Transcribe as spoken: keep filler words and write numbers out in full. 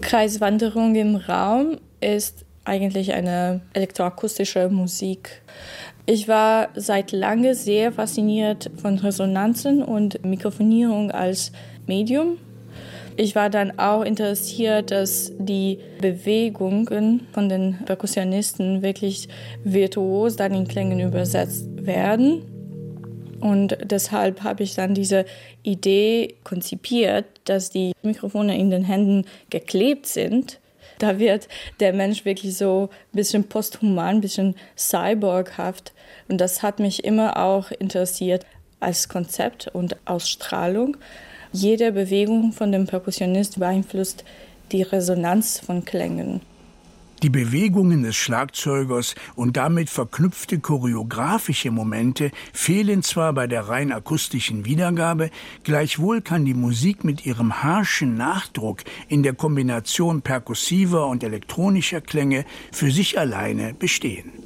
Kreiswanderung im Raum ist eigentlich eine elektroakustische Musik. Ich war seit langem sehr fasziniert von Resonanzen und Mikrofonierung als Medium. Ich war dann auch interessiert, dass die Bewegungen von den Perkussionisten wirklich virtuos dann in Klängen übersetzt werden. Und deshalb habe ich dann diese Idee konzipiert, dass die Mikrofone in den Händen geklebt sind. Da wird der Mensch wirklich so ein bisschen posthuman, ein bisschen cyborghaft. Und das hat mich immer auch interessiert als Konzept und Ausstrahlung. Jede Bewegung von dem Perkussionist beeinflusst die Resonanz von Klängen. Die Bewegungen des Schlagzeugers und damit verknüpfte choreografische Momente fehlen zwar bei der rein akustischen Wiedergabe, gleichwohl kann die Musik mit ihrem harschen Nachdruck in der Kombination perkussiver und elektronischer Klänge für sich alleine bestehen.